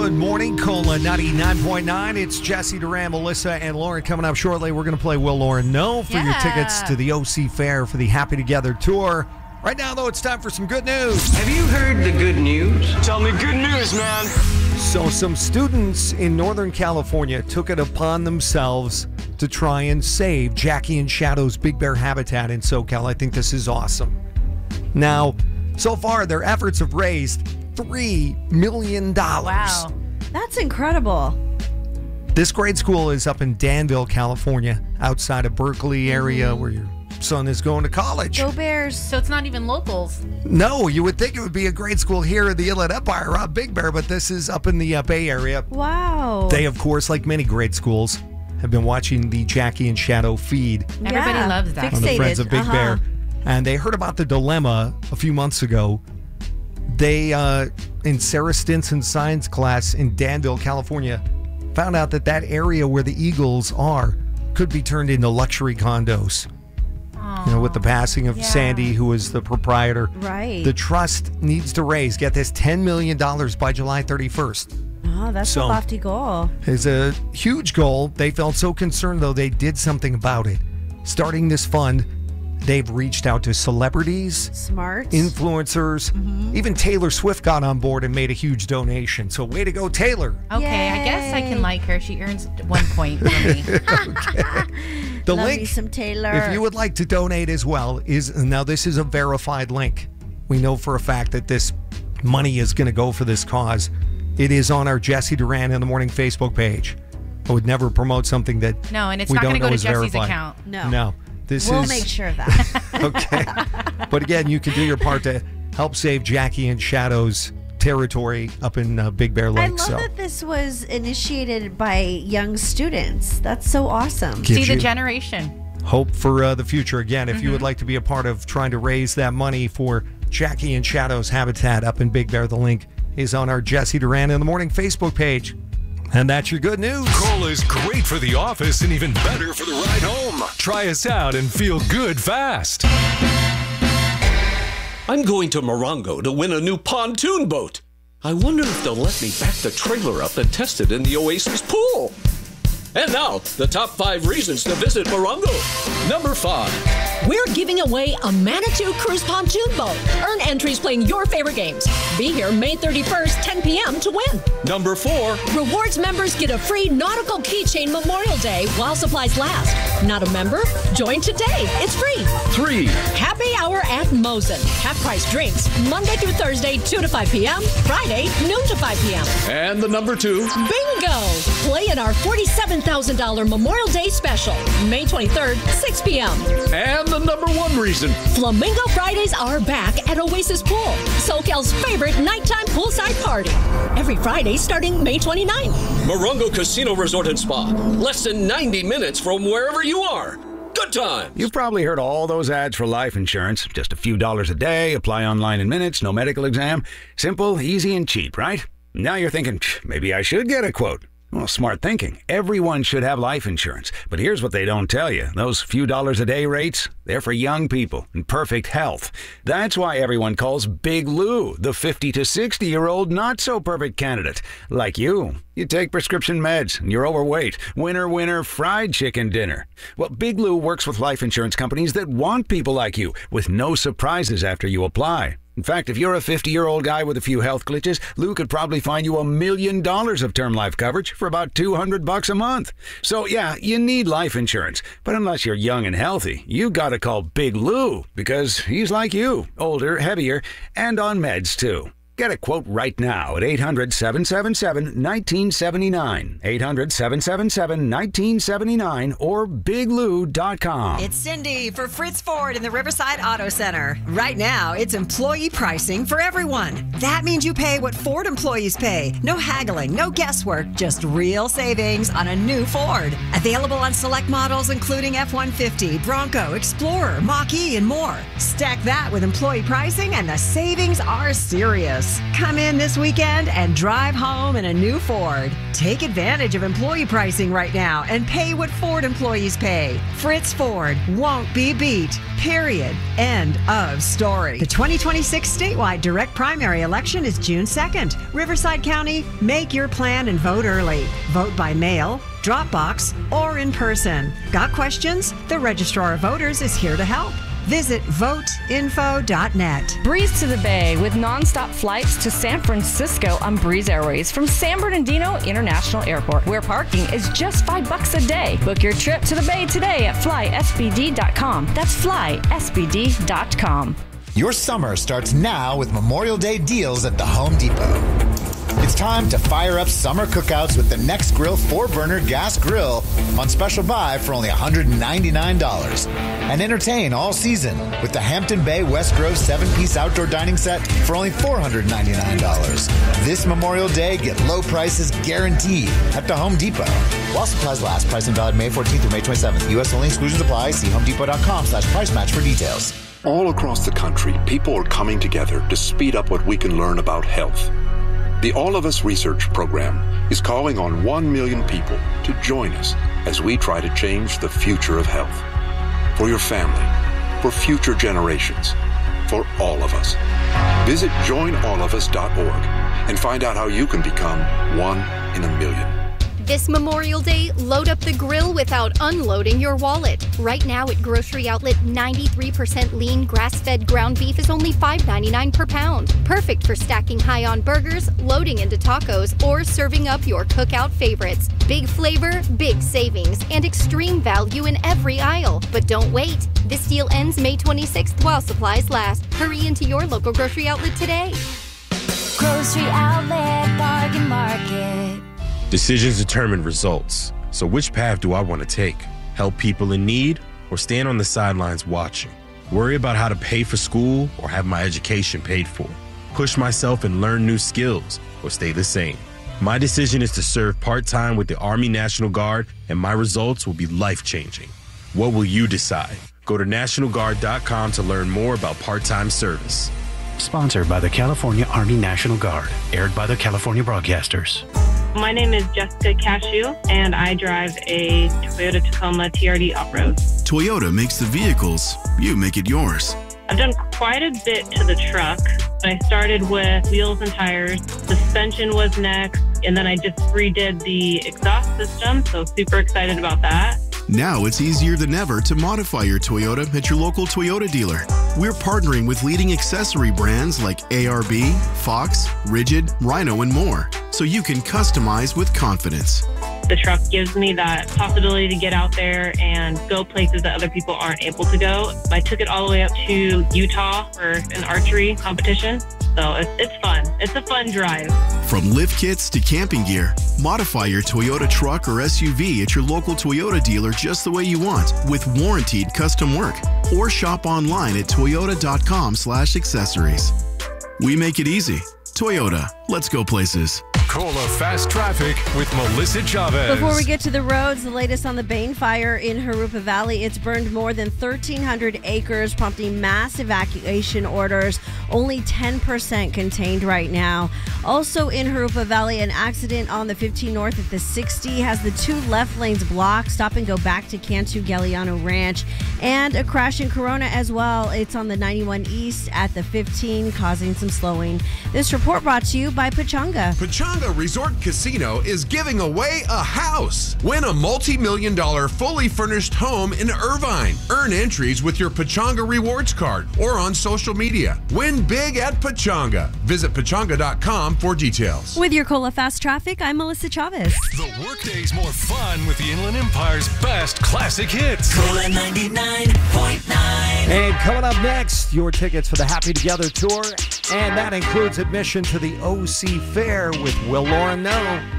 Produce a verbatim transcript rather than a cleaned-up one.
Good morning, Cola ninety-nine point nine. It's Jesse Duran, Melissa, and Lauren coming up shortly. We're going to play Will Lauren Know for yeah. your tickets to the O C Fair for the Happy Together tour. Right now, though, it's time for some good news. Have you heard the good news? Tell me good news, man. So some students in Northern California took it upon themselves to try and save Jackie and Shadow's Big Bear habitat in SoCal. I think this is awesome. Now, so far, their efforts have raised three million dollars. Wow. That's incredible. This grade school is up in Danville, California, outside of Berkeley area mm-hmm. where your son is going to college. Go Bears. So it's not even locals. No, you would think it would be a grade school here in the Inland Empire around Big Bear, but this is up in the uh, Bay Area. Wow. They, of course, like many grade schools, have been watching the Jackie and Shadow feed. Everybody yeah. loves that. On the Fixated. Friends of Big uh-huh. Bear. And they heard about the dilemma a few months ago. They, uh, in Sarah Stinson's science class in Danville, California, found out that that area where the Eagles are could be turned into luxury condos. Aww. You know, with the passing of Yeah. Sandy, who was the proprietor. Right. The trust needs to raise, get this, ten million dollars by July thirty-first. Oh, that's So- a lofty goal. It's a huge goal. They felt so concerned, though, they did something about it. Starting this fund, they've reached out to celebrities, Smart. influencers. Mm-hmm. Even Taylor Swift got on board and made a huge donation. So way to go, Taylor. Okay, I guess I can like her. She earns one point for me. The Love link, me some Taylor. if you would like to donate as well, is now this is a verified link. We know for a fact that this money is going to go for this cause. It is on our Jesse Duran in the Morning Facebook page. I would never promote something that No, and it's we not don't going to know go to is Jesse's verified. account. No. No. This We'll is make sure of that. okay. But again, you can do your part to help save Jackie and Shadow's territory up in uh, Big Bear Lake. I love so that this was initiated by young students. That's so awesome. gives See the you generation. hope for uh, the future. Again, if Mm-hmm. you would like to be a part of trying to raise that money for Jackie and Shadow's habitat up in Big Bear, the link is on our Jesse Duran in the Morning Facebook page. And that's your good news. Cola's great for the office and even better for the ride home. Try us out and feel good fast. I'm going to Morongo to win a new pontoon boat. I wonder if they'll let me back the trailer up and test it in the Oasis pool. And now, the top five reasons to visit Morongo. Number five. We're giving away a Manitou Cruise pontoon boat. Earn entries playing your favorite games. Be here May thirty-first, ten p.m. to win. Number four. Rewards members get a free nautical keychain Memorial Day while supplies last. Not a member? Join today. It's free. Three. Happy hour at Mosen. Half-price drinks Monday through Thursday, two to five p.m. Friday, noon to five p.m. And the number two. Bingo! Play in our forty-seven thousand dollars Memorial Day special, May twenty-third, six p.m. And the number one reason. Flamingo Fridays are back at Oasis Pool, SoCal's favorite nighttime poolside party. Every Friday starting May twenty-ninth. Morongo Casino Resort and Spa. Less than ninety minutes from wherever you are. Good time. You've probably heard all those ads for life insurance. Just a few dollars a day, apply online in minutes, no medical exam. Simple, easy, and cheap, right? Now you're thinking, maybe I should get a quote. Well, smart thinking. Everyone should have life insurance. But here's what they don't tell you. Those few dollars a day rates, they're for young people in perfect health. That's why everyone calls Big Lou the fifty to sixty-year-old not-so-perfect candidate. Like you. You take prescription meds and you're overweight. Winner, winner, fried chicken dinner. Well, Big Lou works with life insurance companies that want people like you with no surprises after you apply. In fact, if you're a fifty-year-old guy with a few health glitches, Lou could probably find you a million dollars of term life coverage for about two hundred bucks a month. So yeah, you need life insurance. But unless you're young and healthy, you gotta call Big Lou because he's like you, older, heavier, and on meds too. Get a quote right now at eight hundred, seven seven seven, one nine seven nine, eight hundred, seven seven seven, one nine seven nine, or big lou dot com. It's Cindy for Fritz Ford in the Riverside Auto Center. Right now, it's employee pricing for everyone. That means you pay what Ford employees pay. No haggling, no guesswork, just real savings on a new Ford. Available on select models including F one fifty, Bronco, Explorer, Mach-E, and more. Stack that with employee pricing and the savings are serious. gifts. Come in this weekend and drive home in a new Ford. Take advantage of employee pricing right now and pay what Ford employees pay. Fritz Ford won't be beat. Period. End of story. The twenty twenty-six statewide direct primary election is June second. Riverside County, make your plan and vote early. Vote by mail, drop box, or in person. Got questions? The Registrar of Voters is here to help. Visit vote info dot net. Breeze to the Bay with nonstop flights to San Francisco on Breeze Airways from San Bernardino International Airport, where parking is just five bucks a day. Book your trip to the Bay today at fly s b d dot com. That's fly s b d dot com. Your summer starts now with Memorial Day deals at the Home Depot. It's time to fire up summer cookouts with the Nextgrill four-burner gas grill on special buy for only one hundred ninety-nine dollars. And entertain all season with the Hampton Bay West Grove seven-piece outdoor dining set for only four hundred ninety-nine dollars. This Memorial Day, get low prices guaranteed at the Home Depot. While supplies last, pricing valid May fourteenth through May twenty-seventh. U S only, exclusions apply. See homedepot dot com slash price match for details. All across the country, people are coming together to speed up what we can learn about health. The All of Us Research Program is calling on one million people to join us as we try to change the future of health. For your family, for future generations, for all of us. Visit join all of us dot org and find out how you can become one in a million. This Memorial Day, load up the grill without unloading your wallet. Right now at Grocery Outlet, ninety-three percent lean grass-fed ground beef is only five ninety-nine per pound. Perfect for stacking high on burgers, loading into tacos, or serving up your cookout favorites. Big flavor, big savings, and extreme value in every aisle. But don't wait. This deal ends May twenty-sixth while supplies last. Hurry into your local Grocery Outlet today. Grocery Outlet Bargain Market. Decisions determine results. So which path do I want to take? Help people in need or stand on the sidelines watching? Worry about how to pay for school or have my education paid for? Push myself and learn new skills or stay the same? My decision is to serve part-time with the Army National Guard, and my results will be life-changing. What will you decide? Go to national guard dot com to learn more about part-time service. Sponsored by the California Army National Guard. Aired by the California Broadcasters. My name is Jessica Cashew, and I drive a Toyota Tacoma T R D off-road. Toyota makes the vehicles, you make it yours. I've done quite a bit to the truck. I started with wheels and tires. Suspension was next, and then I just redid the exhaust system, so super excited about that. Now it's easier than ever to modify your Toyota at your local Toyota dealer. We're partnering with leading accessory brands like A R B, Fox, Rigid, Rhino, and more, so you can customize with confidence. The truck gives me that possibility to get out there and go places that other people aren't able to go. I took it all the way up to Utah for an archery competition, so it's, it's fun. It's a fun drive. From lift kits to camping gear, modify your Toyota truck or S U V at your local Toyota dealer just the way you want with warranted custom work. Or shop online at toyota dot com slash accessories. We make it easy. Toyota, let's go places. Cola Fast Traffic with Melissa Chavez. Before we get to the roads, the latest on the Bain fire in Jurupa Valley. It's burned more than thirteen hundred acres, prompting mass evacuation orders. Only ten percent contained right now. Also in Jurupa Valley, an accident on the fifteen North at the sixty has the two left lanes blocked. Stop and go back to Cantu Galliano Ranch. And a crash in Corona as well. It's on the ninety-one East at the fifteen, causing some slowing. This report brought to you by Pechanga. Pechanga Resort Casino is giving away a house. Win a multi-million dollar fully furnished home in Irvine. Earn entries with your Pechanga Rewards card or on social media. Win big at Pechanga. Visit pechanga dot com for details. With your Cola Fast Traffic, I'm Melissa Chavez. The workday's more fun with the Inland Empire's best classic hits. Cola ninety-nine point nine. And coming up next, your tickets for the Happy Together Tour. And that includes admission to the O C Fair with Will Lauren Know.